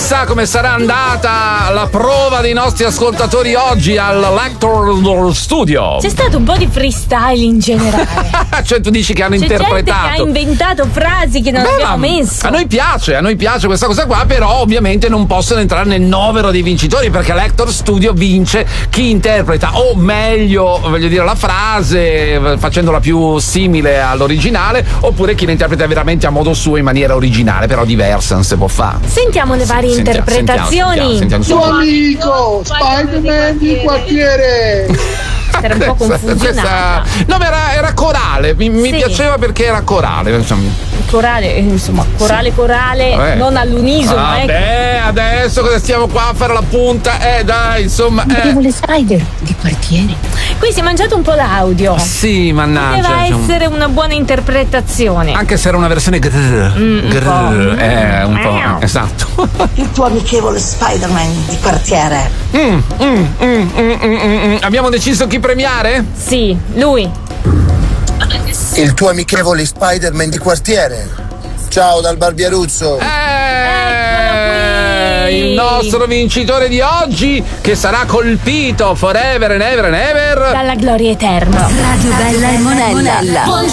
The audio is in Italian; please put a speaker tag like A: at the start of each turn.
A: Chissà come sarà andata la prova dei nostri ascoltatori oggi al Lector Studio.
B: C'è stato un po' di freestyle in generale.
A: Cioè tu dici che hanno interpretato.
B: Gente che ha inventato frasi che non abbiamo messo.
A: A noi piace questa cosa qua, però ovviamente non possono entrare nel novero dei vincitori, perché Lector Studio vince chi interpreta, o meglio, voglio dire, la frase facendola più simile all'originale, oppure chi la interpreta veramente a modo suo in maniera originale, però diversa, non si può fare.
B: Sentiamo le varie interpretazioni.
A: Sentiamo.
C: Tuo amico Spider-Man di quartiere.
B: Era un po' confusionata.
A: No, ma era corale, mi piaceva perché era corale, insomma.
B: Corale, non all'unisono.
A: Vabbè, adesso cosa stiamo qua a fare la punta? Dai, insomma.
D: Le Spider di quartiere.
B: Qui si è mangiato un po' l'audio.
A: Sì, mannaggia.
B: Poteva essere una buona interpretazione.
A: Anche se era una versione un po'. Esatto.
E: Il tuo amichevole Spider-Man di quartiere.
A: Abbiamo deciso chi premiare?
B: Sì, lui.
F: Il tuo amichevole Spider-Man di quartiere. Ciao dal Barbieruzzo.
A: Il nostro vincitore di oggi, che sarà colpito forever and ever and ever
B: dalla gloria eterna.
D: Radio Bella e Monella.